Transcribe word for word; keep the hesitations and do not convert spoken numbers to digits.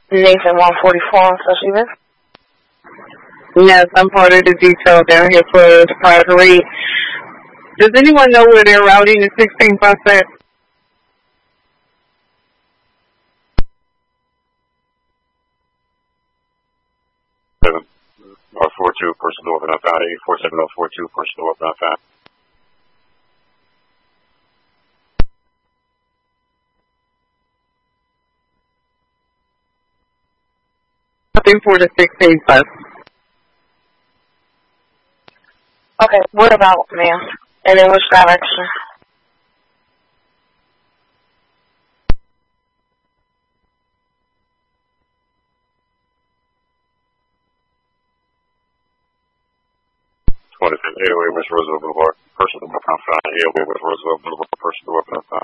Nathan one forty-four on Flushing. Yes, I'm part of the detail down here for the private read. Does anyone know where they're routing the sixteen bus at? seven oh four two, person north and outbound, eight four seven oh four two, person north and outbound. Nothing for the sixteen bus. Okay, what about, ma'am? And in which direction? twenty-fifth, eight oh eight West Roosevelt Boulevard, person north and outbound, eight oh eight West Roosevelt Boulevard, person north and outbound.